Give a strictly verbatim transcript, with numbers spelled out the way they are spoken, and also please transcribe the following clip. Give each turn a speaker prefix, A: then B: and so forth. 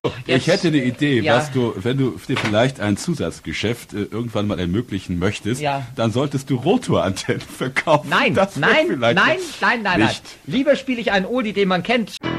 A: Jetzt,
B: ich hätte eine Idee,
A: ja.
B: was du, wenn du dir vielleicht ein Zusatzgeschäft äh, irgendwann mal ermöglichen möchtest,
A: Ja.
B: dann solltest du Rotorantennen verkaufen.
A: Nein,
B: Das wär
A: nein,
B: vielleicht
A: nein, nein, nein, nein.
B: nicht.
A: Lieber spiele ich einen Oldie, den man kennt.